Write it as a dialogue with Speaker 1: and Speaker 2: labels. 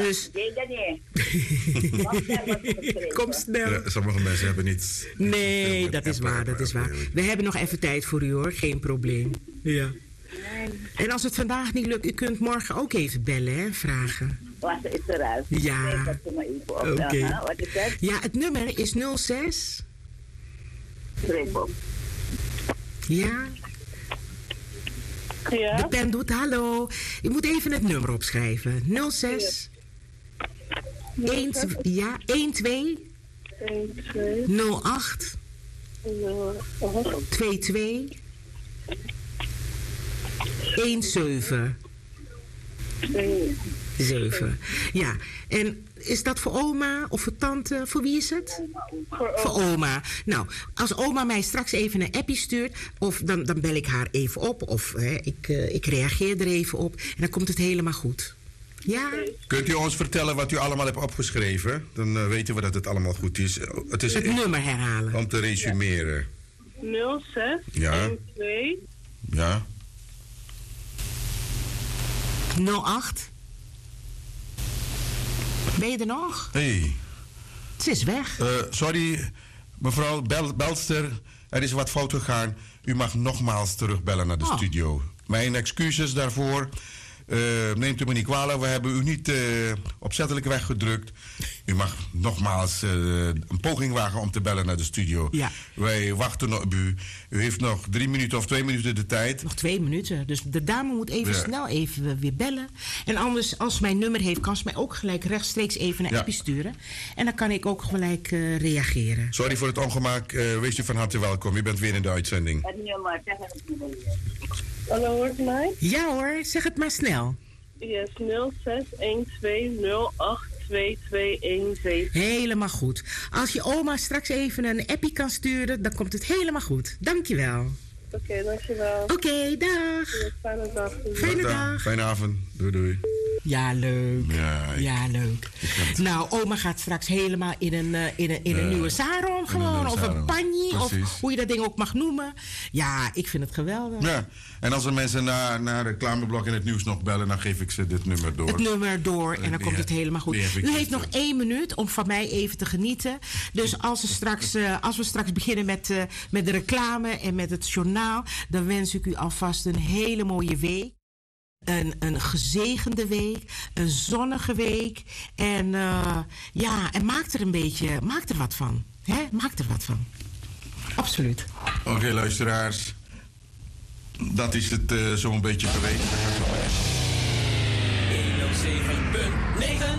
Speaker 1: Dus... Kom snel.
Speaker 2: Ja, sommige mensen hebben niet...
Speaker 1: Nee, dat is waar, dat is waar. We hebben nog even tijd voor u hoor, geen probleem. Ja. En als het vandaag niet lukt, u kunt morgen ook even bellen, hè, vragen.
Speaker 3: Wat is eruit?
Speaker 1: Ja. Oké.
Speaker 3: Wat is het?
Speaker 1: Ja, het nummer is 06.
Speaker 3: Triple.
Speaker 1: Ja.
Speaker 4: Ja.
Speaker 1: De pen doet hallo. Je moet even het nummer opschrijven. 06. 12. 08. 22. 17. 7. Ja, en is dat voor oma of voor tante? Voor wie is het? Voor oma. Nou, als oma mij straks even een appje stuurt, of dan bel ik haar even op, of ik reageer er even op, en dan komt het helemaal goed. Ja?
Speaker 2: Kunt u ons vertellen wat u allemaal hebt opgeschreven? Dan weten we dat het allemaal goed is. Het
Speaker 1: nummer herhalen.
Speaker 2: Om te resumeren.
Speaker 4: 06
Speaker 2: Ja.
Speaker 4: 12
Speaker 2: Ja.
Speaker 1: 08. Ben je er nog?
Speaker 2: Hey.
Speaker 1: Het is weg.
Speaker 2: Sorry, mevrouw Belster. Er is wat fout gegaan. U mag nogmaals terugbellen naar de studio. Mijn excuses daarvoor. Neemt u me niet kwalijk. We hebben u niet opzettelijk weggedrukt. U mag nogmaals een poging wagen om te bellen naar de studio.
Speaker 1: Ja.
Speaker 2: Wij wachten op u. U heeft nog 3 minuten of 2 minuten de tijd.
Speaker 1: Nog 2 minuten. Dus de dame moet even snel even weer bellen. En anders, als ze mijn nummer heeft, kan ze mij ook gelijk rechtstreeks even een appje sturen. En dan kan ik ook gelijk reageren.
Speaker 2: Sorry voor het ongemak. Wees u van harte welkom. U bent weer in de uitzending.
Speaker 4: Hallo, hoort u mij?
Speaker 1: Ja hoor, zeg het maar snel.
Speaker 4: Yes, 0612082217.
Speaker 1: Helemaal goed. Als je oma straks even een appie kan sturen, dan komt het helemaal goed. Dankjewel.
Speaker 4: Oké, dankjewel.
Speaker 1: Oké, dag.
Speaker 4: Fijne dag.
Speaker 1: Fijne dag.
Speaker 2: Fijne avond. Doei doei.
Speaker 1: Ja, leuk. Ja, leuk. Nou, oma gaat straks helemaal in een nieuwe sarong gewoon. Of een panji. Of hoe je dat ding ook mag noemen. Ja, ik vind het geweldig.
Speaker 2: Ja, en als er mensen naar reclameblok in het nieuws nog bellen, dan geef ik ze dit nummer door.
Speaker 1: Het nummer door en dan komt het helemaal goed. U heeft nog 1 minuut om van mij even te genieten. Dus als we straks beginnen met de reclame en met het journaal, dan wens ik u alvast een hele mooie week. Een gezegende week, een zonnige week. En en maak er wat van. Hè? Maak er wat van. Absoluut.
Speaker 2: Oké, luisteraars. Dat is het zo'n beetje geweest.
Speaker 5: 107.9